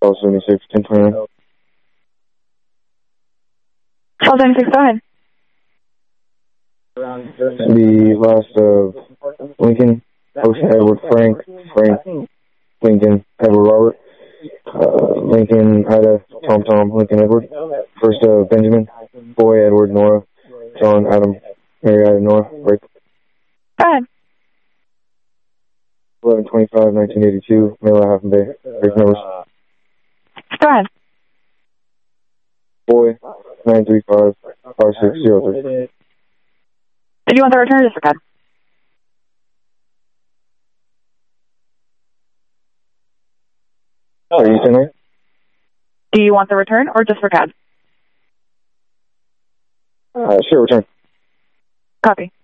call 76, 1029. Call 76, go ahead. The last of Lincoln, Ocean Edward, Frank, Lincoln, Edward Robert, Lincoln, Ida, Tom, Lincoln Edward. First of Benjamin, Boy, Edward, Nora, John, Adam, Mary, Ida, Nora, break. Go ahead. 11/25/1982, Male Half and Bay, break numbers. Go ahead. Boy, 935-5603. Did you want the return or disregard? Oh, are you saying that? Do you want the return or disregard? Sure, return. Copy.